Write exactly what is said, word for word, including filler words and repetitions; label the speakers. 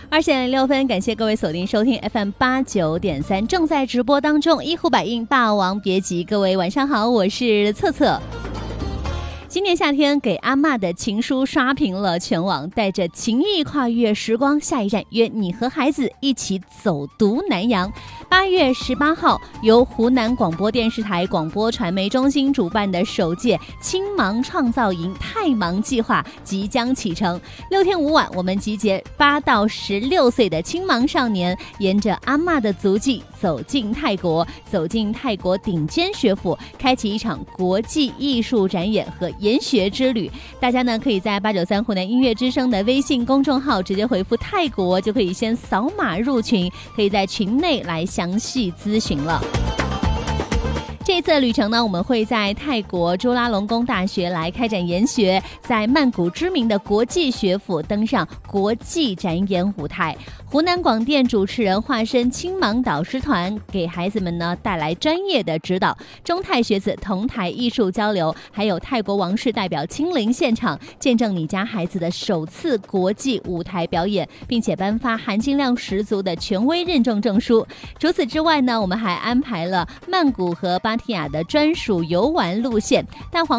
Speaker 1: 二十点零六分，感谢各位锁定收听 F M 八九点三，正在直播当中，一呼百应，霸王别姬。各位晚上好，我是策策。今年夏天给阿嬷的情书刷屏了全网，带着情谊跨越时光，下一站约你和孩子一起走读南洋。八月十八号，由湖南广播电视台广播传媒中心主办的首届青盲创造营太盲计划即将启程。六天五晚，我们集结八到十六岁的青盲少年，沿着阿嬷的足迹走进泰国，走进泰国顶尖学府，开启一场国际艺术展演和研学之旅。大家呢可以在八九三湖南音乐之声的微信公众号直接回复泰国，就可以先扫码入群，可以在群内来详细咨询了。这一次的旅程呢，我们会在泰国朱拉隆功大学来开展研学，在曼谷知名的国际学府登上国际展演舞台。湖南广电主持人化身青盲导师团，给孩子们呢带来专业的指导。中泰学子同台艺术交流，还有泰国王室代表亲临现场，见证你家孩子的首次国际舞台表演，并且颁发含金量十足的权威认证证书。除此之外呢，我们还安排了曼谷和芭提雅的专属游玩路线，蛋黄